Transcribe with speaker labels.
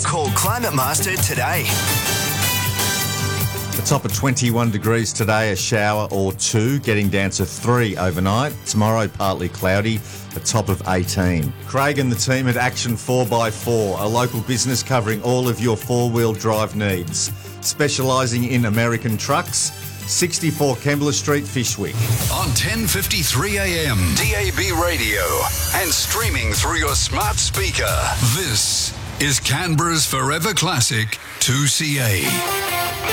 Speaker 1: Call Climate Master today.
Speaker 2: A top of 21 degrees today, a shower or two, getting down to 3 overnight. Tomorrow, partly cloudy, a top of 18. Craig and the team at Action 4x4, a local business covering all of your four-wheel drive needs. Specialising in American trucks, 64 Kembla Street, Fyshwick.
Speaker 3: On 10:53 a.m. DAB radio and streaming through your smart speaker. This is Canberra's Forever Classic 2CA.